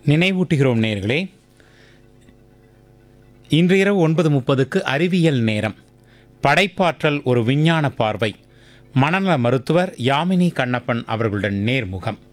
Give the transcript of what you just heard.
நினைவூட்டுகிறோம் நேயர்களே, இன்று இரவு 9:30க்கு அறிவியல் நேரம். படைப்பாற்றல் ஒரு விஞ்ஞான பார்வை. மனநல மருத்துவர் யாமினி கண்ணப்பன் அவர்களுடன் நேர்முகம்.